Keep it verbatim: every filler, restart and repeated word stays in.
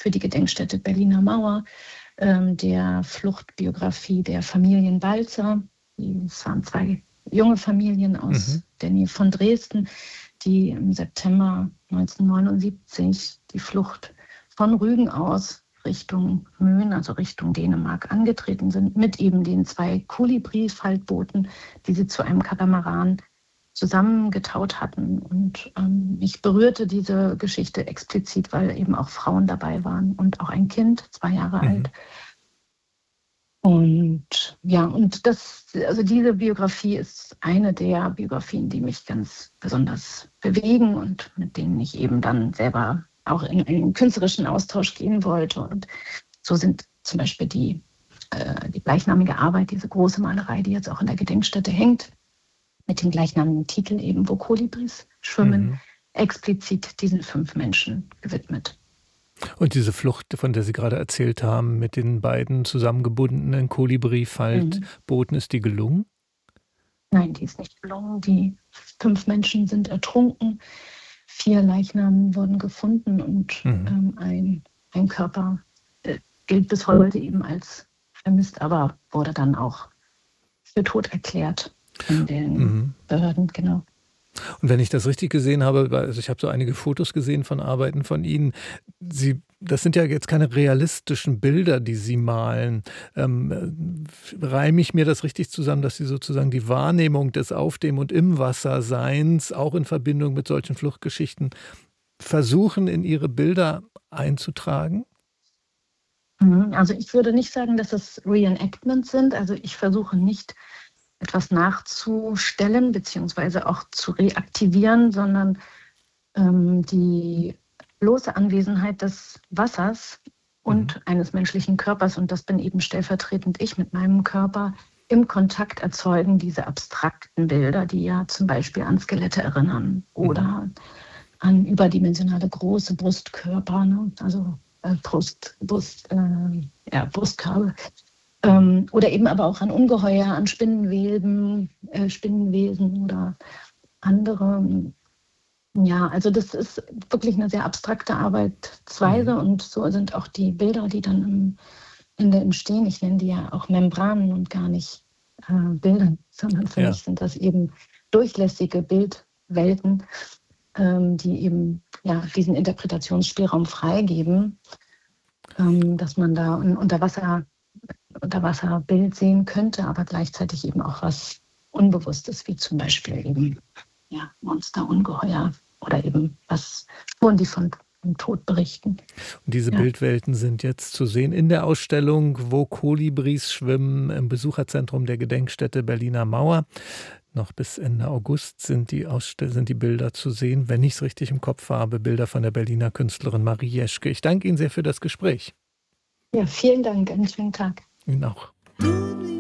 für die Gedenkstätte Berliner Mauer, ähm, der Fluchtbiografie der Familien Walzer. Es waren zwei junge Familien aus Mhm. der Nähe von Dresden, die im September neunzehnhundertneunundsiebzig die Flucht von Rügen aus Richtung Möhn, also Richtung Dänemark, angetreten sind, mit eben den zwei Kolibri-Faltbooten, die sie zu einem Katamaran zusammengetaut hatten. Und ähm, mich berührte diese Geschichte explizit, weil eben auch Frauen dabei waren und auch ein Kind, zwei Jahre Mhm. alt. Und ja, und das, also diese Biografie ist eine der Biografien, die mich ganz besonders bewegen und mit denen ich eben dann selber auch in einen künstlerischen Austausch gehen wollte. Und so sind zum Beispiel die, äh, die gleichnamige Arbeit, diese große Malerei, die jetzt auch in der Gedenkstätte hängt, mit dem gleichnamigen Titel eben, wo Kolibris schwimmen, Mhm. explizit diesen fünf Menschen gewidmet. Und diese Flucht, von der Sie gerade erzählt haben, mit den beiden zusammengebundenen Mhm. Kolibri-Faltbooten, ist die gelungen? Nein, die ist nicht gelungen. Die fünf Menschen sind ertrunken. Vier Leichnamen wurden gefunden und Mhm. ähm, ein, ein Körper äh, gilt bis heute eben als vermisst, aber wurde dann auch für tot erklärt von den Mhm. Behörden, genau. Und wenn ich das richtig gesehen habe, also ich habe so einige Fotos gesehen von Arbeiten von Ihnen. Sie, das sind ja jetzt keine realistischen Bilder, die Sie malen. Ähm, äh, reime ich mir das richtig zusammen, dass Sie sozusagen die Wahrnehmung des Auf dem und im Wasserseins auch in Verbindung mit solchen Fluchtgeschichten versuchen, in Ihre Bilder einzutragen? Mhm. Also ich würde nicht sagen, dass es Reenactments sind. Also ich versuche nicht etwas nachzustellen beziehungsweise auch zu reaktivieren, sondern ähm, die bloße Anwesenheit des Wassers Mhm. und eines menschlichen Körpers, und das bin eben stellvertretend ich mit meinem Körper, im Kontakt erzeugen diese abstrakten Bilder, die ja zum Beispiel an Skelette erinnern Mhm. oder an überdimensionale große Brustkörper, ne? Also äh, Brust, Brust, äh, ja, Brustkörbe. Mhm. Ähm, oder eben aber auch an Ungeheuer, an Spinnenweben, äh, Spinnenwesen oder andere. Ja, also das ist wirklich eine sehr abstrakte Mhm. Arbeitsweise und so sind auch die Bilder, die dann im, in der entstehen. Ich nenne die ja auch Membranen und gar nicht äh, Bilder, sondern für Ja. mich sind das eben durchlässige Bildwelten, ähm, die eben ja, diesen Interpretationsspielraum freigeben, ähm, dass man da ein Unterwasser, Unterwasserbild sehen könnte, aber gleichzeitig eben auch was Unbewusstes, wie zum Beispiel eben ja, Monster, Ungeheuer oder eben was Spuren, die von dem Tod berichten. Und diese Ja. Bildwelten sind jetzt zu sehen in der Ausstellung „Wo Kolibris schwimmen" im Besucherzentrum der Gedenkstätte Berliner Mauer. Noch bis Ende August sind die Ausstell sind die Bilder zu sehen, wenn ich es richtig im Kopf habe, Bilder von der Berliner Künstlerin Marie Jeschke. Ich danke Ihnen sehr für das Gespräch. Ja, vielen Dank, einen schönen Tag. Ihnen auch.